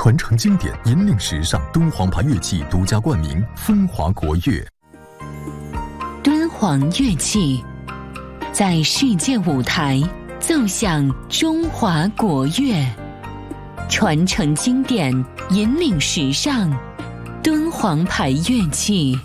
传承经典，引领时尚，敦煌牌乐器独家冠名，风华国乐。 敦煌乐器在世界舞台奏响中华国乐，传承经典，引领时尚，敦煌牌乐器。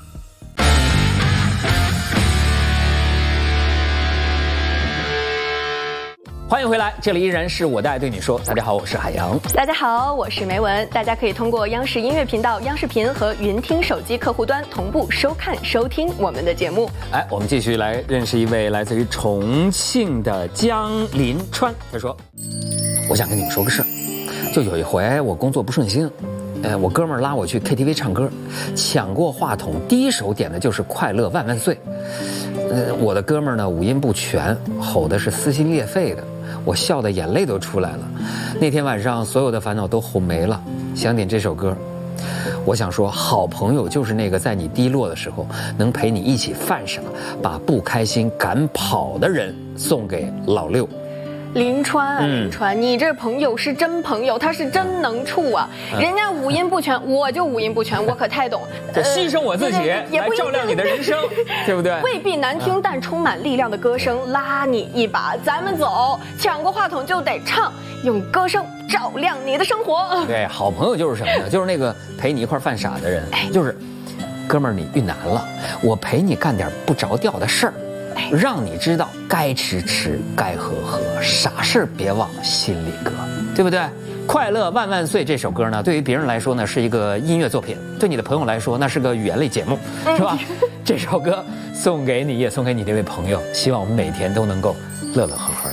欢迎回来，这里依然是我的爱对你说。大家好，我是海洋。 大家好，我是梅文。大家可以通过央视音乐频道、央视频和云听手机客户端同步收看、收听我们的节目。 我们继续来认识一位来自于重庆的江林川。他说：“我想跟你们说个事儿，就有一回我工作不顺心，我哥们儿拉我去 KTV 唱歌，抢过话筒，第一首点的就是《快乐万万岁》。我的哥们儿呢五音不全，吼的是撕心裂肺的。”我笑的眼泪都出来了，那天晚上所有的烦恼都吼没了，想点这首歌。我想说，好朋友就是那个在你低落的时候能陪你一起犯傻，把不开心赶跑的人。送给老六。 林川，你这朋友是真朋友，他是真能处啊！人家五音不全，我就五音不全，我可太懂。 牺牲我自己来照亮你的人生，对不对？ 未必难听，但充满力量的歌声拉你一把，咱们走，抢过话筒就得唱，用歌声照亮你的生活。 对，好朋友就是什么呢？就是那个陪你一块犯傻的人，就是哥们儿，你遇难了，我陪你干点不着调的事儿。让你知道该吃吃，该喝喝，傻事别往心里搁，对不对？快乐万万岁这首歌呢，对于别人来说呢是一个音乐作品，对你的朋友来说那是个语言类节目，是吧？这首歌送给你，也送给你这位朋友，希望我们每天都能够乐乐呵呵。